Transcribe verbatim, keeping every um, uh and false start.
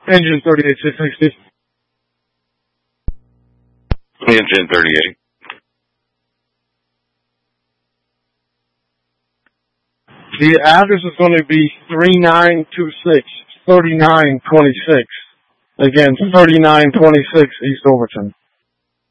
Engine thirty-eight six sixty. Engine thirty-eight. The address is going to be three nine two six, thirty-nine twenty-six. Again, thirty-nine twenty-six East Overton.